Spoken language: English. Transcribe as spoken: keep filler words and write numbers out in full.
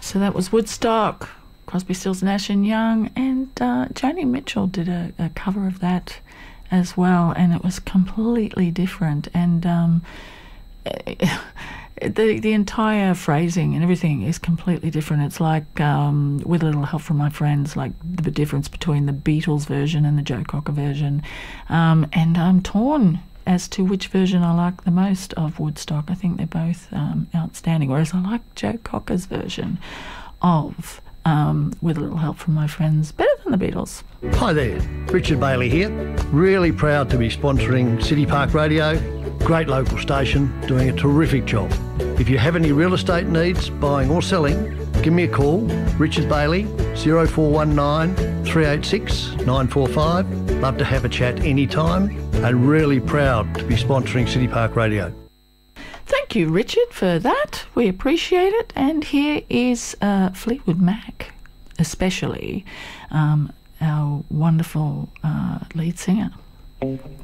So that was Woodstock, Crosby, Stills, Nash and Young, and uh, Joni Mitchell did a, a cover of that as well, and it was completely different. And um, the the entire phrasing and everything is completely different. It's like, um, with a little help from my friends, like the difference between the Beatles version and the Joe Cocker version. Um, and I'm torn as to which version I like the most of Woodstock. I think they're both um, outstanding, whereas I like Joe Cocker's version of um, With a Little Help from My Friends better than the Beatles. Hi there, Richard Bailey here. Really proud to be sponsoring City Park Radio. Great local station, doing a terrific job. If you have any real estate needs, buying or selling, give me a call, Richard Bailey, zero four one nine, three eight six, nine four five. Love to have a chat anytime, and really proud to be sponsoring City Park Radio. Thank you, Richard, for that. We appreciate it. And here is uh, Fleetwood Mac, especially um, our wonderful uh, lead singer.